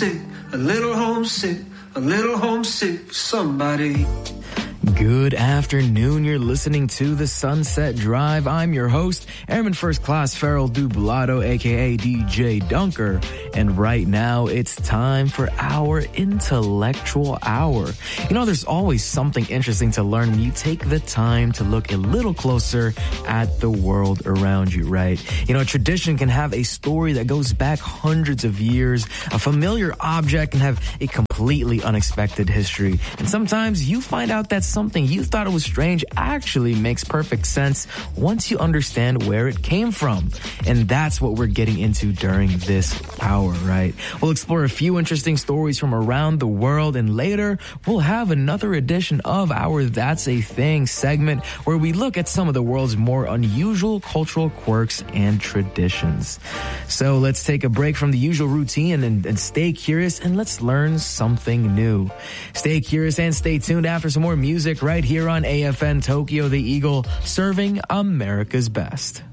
homesick, a little homesick, a little homesick for somebody. Good afternoon. You're listening to The Sunset Drive. I'm your host, Airman First Class Farrell Dublado, aka DJ Dunker. And right now, it's time for our intellectual hour. You know, there's always something interesting to learn when you take the time to look a little closer at the world around you, right? You know, a tradition can have a story that goes back hundreds of years. A familiar object can have a completely unexpected history. And sometimes you find out that something you thought it was strange actually makes perfect sense once you understand where it came from. And that's what we're getting into during this hour, right? We'll explore a few interesting stories from around the world, and later we'll have another edition of our That's a Thing segment where we look at some of the world's more unusual cultural quirks and traditions. So let's take a break from the usual routine and stay curious, and let's learn something new. Stay curious and stay tuned after some more music right here on AFN Tokyo, the Eagle, serving America's best.